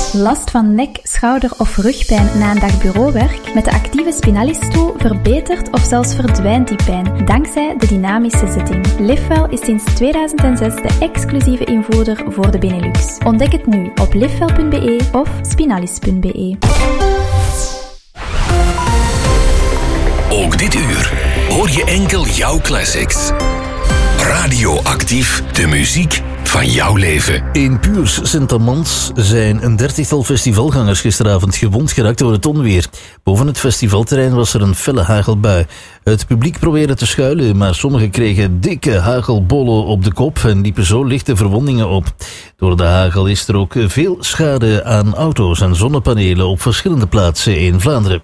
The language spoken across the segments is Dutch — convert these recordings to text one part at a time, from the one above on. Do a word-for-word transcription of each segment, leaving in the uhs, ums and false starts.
Last van nek, schouder of rugpijn na een dag bureauwerk? Met de actieve Spinalis-stoel verbetert of zelfs verdwijnt die pijn, dankzij de dynamische zitting. Livewell is sinds tweeduizend zes de exclusieve invoerder voor de Benelux. Ontdek het nu op livewell punt be of spinalis punt be. Ook dit uur hoor je enkel jouw classics. Radioactief, de muziek van jouw leven. In Puurs Sint-Amans zijn een dertigtal festivalgangers gisteravond gewond geraakt door het onweer. Boven het festivalterrein was er een felle hagelbui. Het publiek probeerde te schuilen, maar sommigen kregen dikke hagelbollen op de kop en liepen zo lichte verwondingen op. Door de hagel is er ook veel schade aan auto's en zonnepanelen op verschillende plaatsen in Vlaanderen.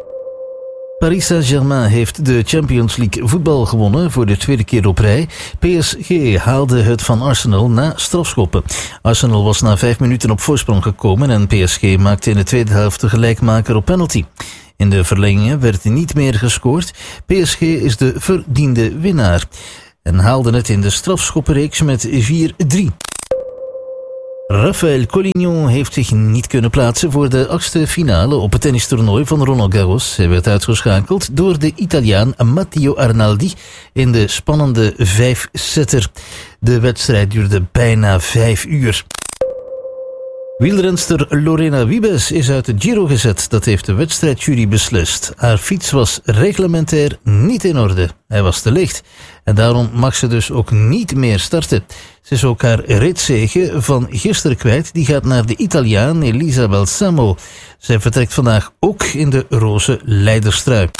Paris Saint-Germain heeft de Champions League voetbal gewonnen voor de tweede keer op rij. P S G haalde het van Arsenal na strafschoppen. Arsenal was na vijf minuten op voorsprong gekomen en P S G maakte in de tweede helft de gelijkmaker op penalty. In de verlengingen werd niet meer gescoord. P S G is de verdiende winnaar en haalde het in de strafschoppenreeks met vier drie. Rafael Collignon heeft zich niet kunnen plaatsen voor de achtste finale op het tennistoernooi van Roland Garros. Hij werd uitgeschakeld door de Italiaan Matteo Arnaldi in de spannende vijfsetter. De wedstrijd duurde bijna vijf uur. Wielrenster Lorena Wiebes is uit de Giro gezet. Dat heeft de wedstrijdjury beslist. Haar fiets was reglementair niet in orde. Hij was te licht. En daarom mag ze dus ook niet meer starten. Ze is ook haar ritzege van gisteren kwijt. Die gaat naar de Italiaan Elisa Balsamo. Zij vertrekt vandaag ook in de roze leiderstrui.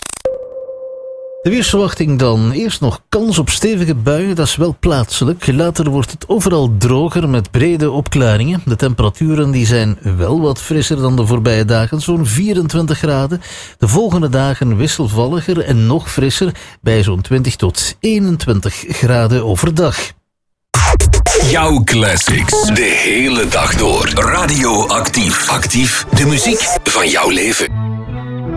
De weersverwachting dan. Eerst nog kans op stevige buien, dat is wel plaatselijk. Later wordt het overal droger met brede opklaringen. De temperaturen die zijn wel wat frisser dan de voorbije dagen, zo'n vierentwintig graden. De volgende dagen wisselvalliger en nog frisser bij zo'n twintig tot eenentwintig graden overdag. Jouw classics, de hele dag door. Radioactief. Actief, de muziek van jouw leven.